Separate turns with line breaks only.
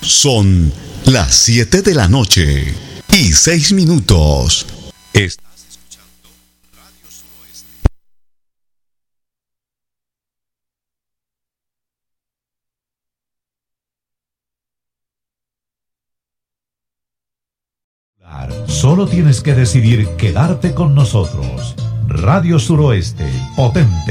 Son las 7 de la noche y 6 minutos. Estás escuchando Radio Suroeste.
Solo tienes que decidir quedarte con nosotros. Radio Suroeste, potente.